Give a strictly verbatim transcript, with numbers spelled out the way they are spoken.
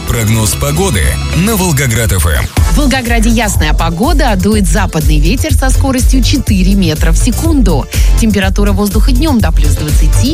Прогноз погоды на Волгоград-ФМ. В Волгограде ясная погода, дует западный ветер со скоростью четыре метра в секунду. Температура воздуха днем до плюс двадцати,